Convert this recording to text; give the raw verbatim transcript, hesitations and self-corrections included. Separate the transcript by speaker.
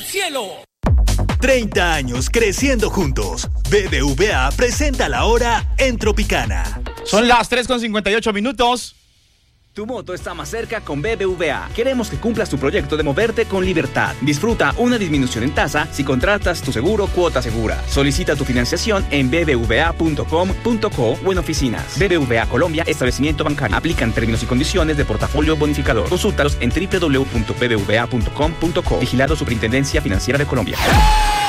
Speaker 1: cielo.
Speaker 2: treinta años creciendo juntos. B B V A presenta la hora en Tropicana.
Speaker 3: Son las tres con cincuenta y ocho minutos.
Speaker 4: Tu moto está más cerca con B B V A. Queremos que cumplas tu proyecto de moverte con libertad. Disfruta una disminución en tasa si contratas tu seguro Cuota Segura. Solicita tu financiación en b b v a punto com punto co o en oficinas. B B V A Colombia, establecimiento bancario. Aplican términos y condiciones de portafolio bonificador. Consúltalos en w w w punto b b v a punto com punto co. Vigilado Superintendencia Financiera de Colombia.